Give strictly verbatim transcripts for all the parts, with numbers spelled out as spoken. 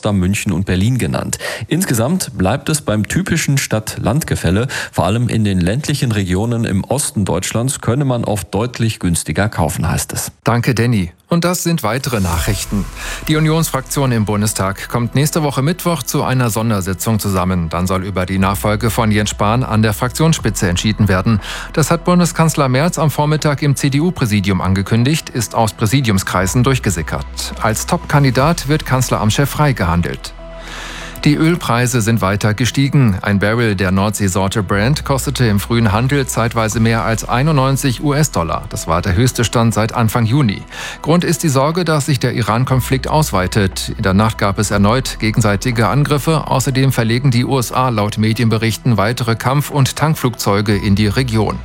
Potsdam, München und Berlin genannt. Insgesamt bleibt es beim typischen Stadt-Land-Gefälle. Vor allem in den ländlichen Regionen im Osten Deutschlands könne man oft deutlich günstiger kaufen, heißt es. Danke, Danny. Und das sind weitere Nachrichten. Die Unionsfraktion im Bundestag kommt nächste Woche Mittwoch zu einer Sondersitzung zusammen. Dann soll über die Nachfolge von Jens Spahn an der Fraktionsspitze entschieden werden. Das hat Bundeskanzler Merz am Vormittag im C D U-Präsidium angekündigt, ist aus Präsidiumskreisen durchgesickert. Als Top-Kandidat wird Kanzleramtschef Frey gehandelt. Die Ölpreise sind weiter gestiegen. Ein Barrel der Nordseesorte Brent kostete im frühen Handel zeitweise mehr als einundneunzig US-Dollar. Das war der höchste Stand seit Anfang Juni. Grund ist die Sorge, dass sich der Iran-Konflikt ausweitet. In der Nacht gab es erneut gegenseitige Angriffe. Außerdem verlegen die U S A laut Medienberichten weitere Kampf- und Tankflugzeuge in die Region.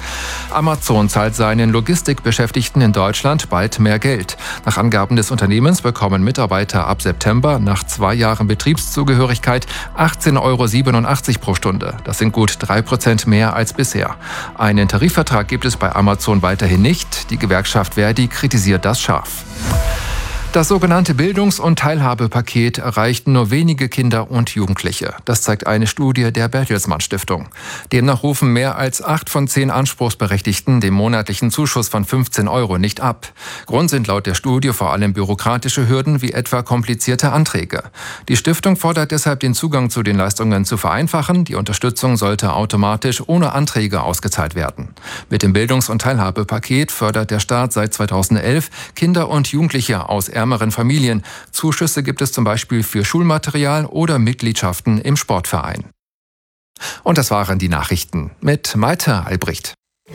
Amazon zahlt seinen Logistikbeschäftigten in Deutschland bald mehr Geld. Nach Angaben des Unternehmens bekommen Mitarbeiter ab September nach zwei Jahren Betriebszugehörigkeit achtzehn Euro siebenundachtzig pro Stunde. Das sind gut drei Prozent mehr als bisher. Einen Tarifvertrag gibt es bei Amazon weiterhin nicht. Die Gewerkschaft Verdi kritisiert das scharf. Das sogenannte Bildungs- und Teilhabepaket erreicht nur wenige Kinder und Jugendliche. Das zeigt eine Studie der Bertelsmann Stiftung. Demnach rufen mehr als acht von zehn Anspruchsberechtigten den monatlichen Zuschuss von fünfzehn Euro nicht ab. Grund sind laut der Studie vor allem bürokratische Hürden wie etwa komplizierte Anträge. Die Stiftung fordert deshalb, den Zugang zu den Leistungen zu vereinfachen. Die Unterstützung sollte automatisch ohne Anträge ausgezahlt werden. Mit dem Bildungs- und Teilhabepaket fördert der Staat seit zweitausendelf Kinder und Jugendliche aus ärmeren Familien. Zuschüsse gibt es zum Beispiel für Schulmaterial oder Mitgliedschaften im Sportverein. Und das waren die Nachrichten mit Malte Albrecht.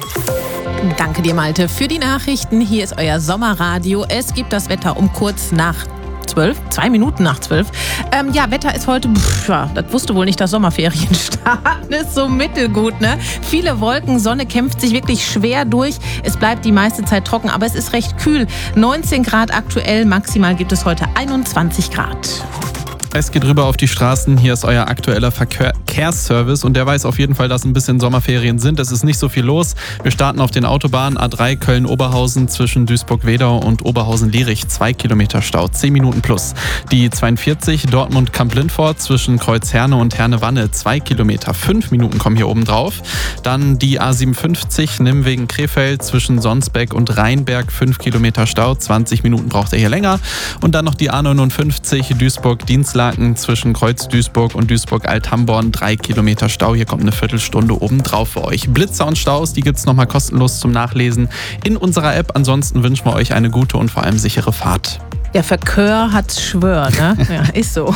Danke dir, Malte, für die Nachrichten. Hier ist euer Sommerradio. Es gibt das Wetter um kurz nach zwölf, zwei Minuten nach zwölf. Ähm, ja, Wetter ist heute, pff, ja, das wusste wohl nicht, dass Sommerferien starten, ist so mittelgut, ne? Viele Wolken, Sonne kämpft sich wirklich schwer durch. Es bleibt die meiste Zeit trocken, aber es ist recht kühl. neunzehn Grad aktuell, maximal gibt es heute einundzwanzig Grad. Es geht rüber auf die Straßen. Hier ist euer aktueller Verkehrsservice und der weiß auf jeden Fall, dass ein bisschen Sommerferien sind. Es ist nicht so viel los. Wir starten auf den Autobahnen A drei Köln-Oberhausen zwischen Duisburg-Wedau und Oberhausen-Lierich. Zwei Kilometer Stau, zehn Minuten plus. Die zweiundvierzig Dortmund-Kamp-Lindfort zwischen Kreuz-Herne und Herne-Wanne. Zwei Kilometer, fünf Minuten kommen hier oben drauf. Dann die A siebenundfünfzig Nimwegen-Krefeld zwischen Sonsbeck und Rheinberg. Fünf Kilometer Stau, zwanzig Minuten braucht er hier länger. Und dann noch die A neunundfünfzig Duisburg-Dienstlaken zwischen Kreuz-Duisburg und Duisburg-Alt-Hamborn. Drei Kilometer Stau, hier kommt eine Viertelstunde oben drauf für euch. Blitzer und Staus, die gibt's nochmal kostenlos zum Nachlesen in unserer App. Ansonsten wünschen wir euch eine gute und vor allem sichere Fahrt. Der Verkehr hat's schwör, ne? Ja, ist so.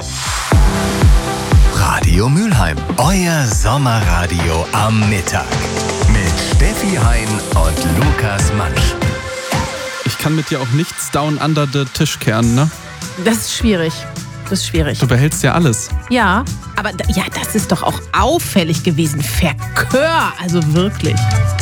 Radio Mülheim, euer Sommerradio am Mittag. Mit Steffi Hein und Lukas Mansch. Ich kann mit dir auch nichts down under the Tisch kehren, ne? Das ist schwierig. Das ist schwierig. Du behältst ja alles. Ja, aber ja, das ist doch auch auffällig gewesen. Verkör, also wirklich.